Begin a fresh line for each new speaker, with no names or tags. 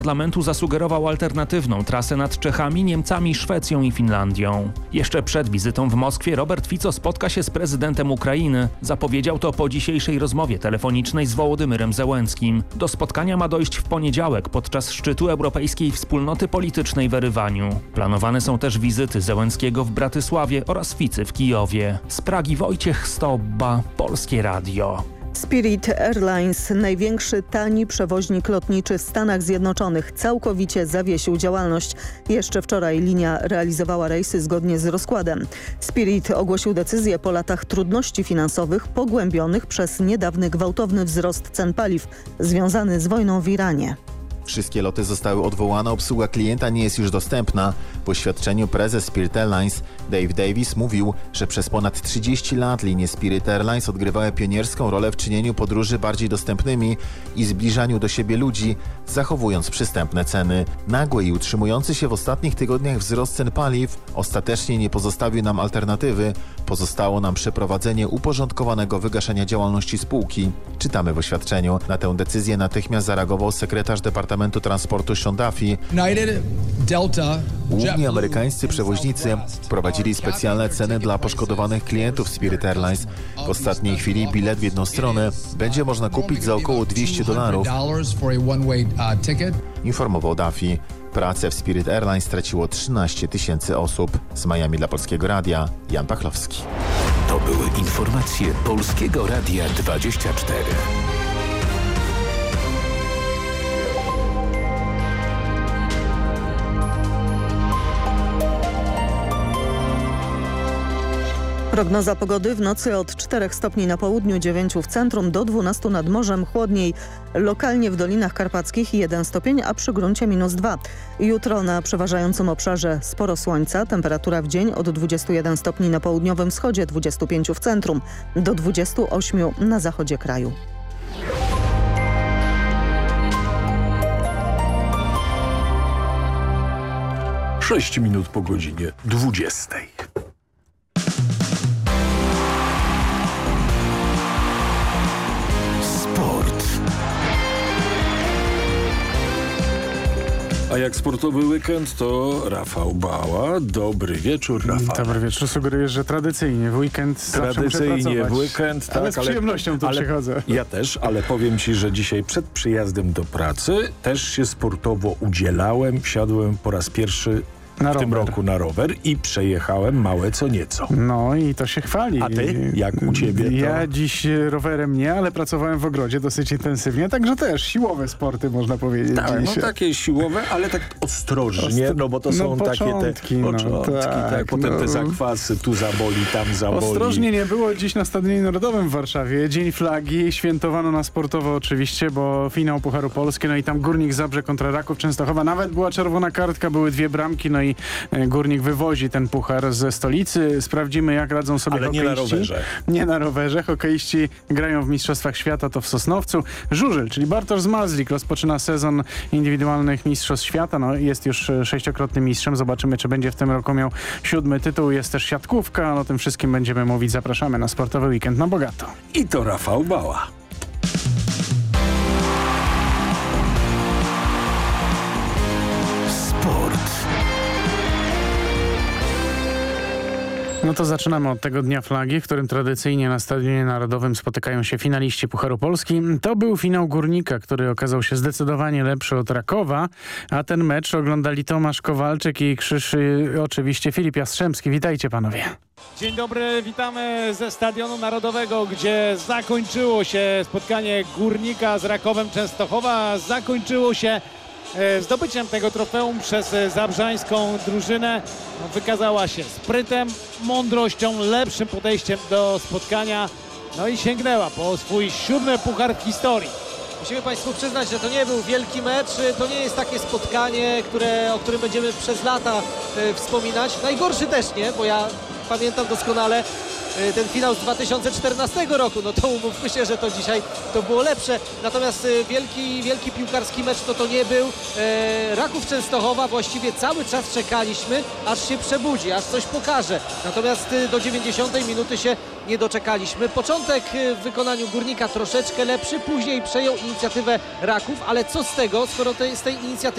Parlamentu zasugerował alternatywną trasę nad Czechami, Niemcami, Szwecją i Finlandią. Jeszcze przed wizytą w Moskwie Robert Fico spotka się z prezydentem Ukrainy. Zapowiedział to po dzisiejszej rozmowie telefonicznej z Wołodymyrem Zełenskim. Do spotkania ma dojść w poniedziałek podczas szczytu Europejskiej Wspólnoty Politycznej w Erywaniu. Planowane są też wizyty Zełenskiego w Bratysławie oraz Ficy w Kijowie. Z Pragi Wojciech Stobba, Polskie Radio.
Spirit Airlines, największy tani przewoźnik lotniczy w Stanach Zjednoczonych, całkowicie zawiesił działalność. Jeszcze wczoraj linia realizowała rejsy zgodnie z rozkładem. Spirit ogłosił decyzję po latach trudności finansowych pogłębionych przez niedawny gwałtowny wzrost cen paliw związany z wojną w Iranie.
Wszystkie loty zostały odwołane, obsługa klienta nie jest już dostępna. W oświadczeniu prezes Spirit Airlines Dave Davis mówił, że przez ponad 30 lat linie Spirit Airlines odgrywały pionierską rolę w czynieniu podróży bardziej dostępnymi i zbliżaniu do siebie ludzi, zachowując przystępne ceny. Nagły i utrzymujący się w ostatnich tygodniach wzrost cen paliw ostatecznie nie pozostawił nam alternatywy. Pozostało nam przeprowadzenie uporządkowanego wygaszenia działalności spółki. Czytamy w oświadczeniu. Na tę decyzję natychmiast zareagował sekretarz Departamentu Transportu Sean Duffy. Główni amerykańscy przewoźnicy wprowadzili specjalne ceny dla poszkodowanych klientów Spirit Airlines. W ostatniej chwili bilet w jedną stronę będzie można kupić za około $200, informował Duffy. Pracę w Spirit Airlines straciło 13 000 osób. Z Miami dla Polskiego Radia, Jan Pachlowski.
To były informacje Polskiego Radia 24.
Prognoza pogody: w nocy od 4 stopni na południu, 9 w centrum, do 12 nad morzem, chłodniej. Lokalnie w Dolinach Karpackich 1 stopień, a przy gruncie -2. Jutro na przeważającym obszarze sporo słońca. Temperatura w dzień od 21 stopni na południowym wschodzie, 25 w centrum, do 28 na zachodzie kraju.
Sześć minut po godzinie 20. A jak sportowy weekend, to Rafał Bała. Dobry wieczór, Rafał.
Dobry wieczór. Sugerujesz, że tradycyjnie w weekend
Tradycyjnie w weekend, tak.
Ale z przyjemnością tu przychodzę.
Ja też, ale powiem Ci, że dzisiaj przed przyjazdem do pracy też się sportowo udzielałem. Wsiadłem po raz pierwszy w tym roku na rower i przejechałem małe co nieco.
No i to się chwali.
A ty? Jak u ciebie to?
Ja dziś rowerem nie, ale pracowałem w ogrodzie dosyć intensywnie, także też siłowe sporty, można powiedzieć.
Tak, no takie siłowe, ale tak ostrożnie, no bo to są
początki,
takie początki, tak, potem te zakwasy, tu zaboli, tam zaboli.
Ostrożnie nie było dziś na Stadionie Narodowym w Warszawie. Dzień Flagi, świętowano na sportowo oczywiście, bo finał Pucharu Polski, no i tam Górnik Zabrze kontra Raków Częstochowa. Nawet była czerwona kartka, były 2 bramki, no i Górnik wywozi ten puchar ze stolicy. Sprawdzimy, jak radzą sobie hokeiści.
Ale nie na rowerze. Nie na rowerze.
Hokeiści grają w Mistrzostwach Świata, to w Sosnowcu. Żużel, czyli Bartosz Zmazlik, rozpoczyna sezon indywidualnych Mistrzostw Świata. No, jest już 6-krotnym mistrzem. Zobaczymy, czy będzie w tym roku miał 7. tytuł. Jest też siatkówka. O tym wszystkim będziemy mówić. Zapraszamy na sportowy weekend na bogato.
I to Rafał Bała.
No to zaczynamy od tego Dnia Flagi, w którym tradycyjnie na Stadionie Narodowym spotykają się finaliści Pucharu Polski. To był finał Górnika, który okazał się zdecydowanie lepszy od Rakowa, a ten mecz oglądali Tomasz Kowalczyk i oczywiście Filip Jastrzębski. Witajcie panowie.
Dzień dobry, witamy ze Stadionu Narodowego, gdzie zakończyło się spotkanie Górnika z Rakowem Częstochowa. Zakończyło się zdobyciem tego trofeum przez zabrzańską drużynę. Wykazała się sprytem, mądrością, lepszym podejściem do spotkania. No i sięgnęła po swój 7. puchar w historii.
Musimy Państwu przyznać, że to nie był wielki mecz, to nie jest takie spotkanie, o którym będziemy przez lata wspominać. Najgorszy też nie, bo ja pamiętam doskonale ten finał z 2014 roku, no to umówmy się, że to dzisiaj to było lepsze. Natomiast wielki piłkarski mecz to nie był. Raków Częstochowa właściwie cały czas czekaliśmy, aż się przebudzi, aż coś pokaże. Natomiast do 90 minuty się nie doczekaliśmy. Początek w wykonaniu Górnika troszeczkę lepszy, później przejął inicjatywę Raków, ale co z tego, skoro z tej inicjatywy